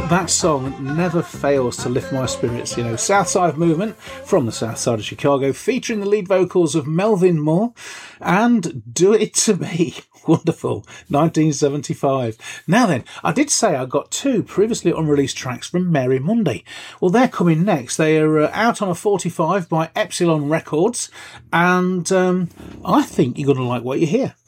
that song never fails to lift my spirits. You know, South Side Movement from the South Side of Chicago, featuring the lead vocals of Melvin Moore and Do It To Me. Wonderful. 1975. Now then, I did say I got two previously unreleased tracks from Mary Monday. Well, they're coming next. They are out on a 45 by Epsilon Records, and I think you're going to like what you hear.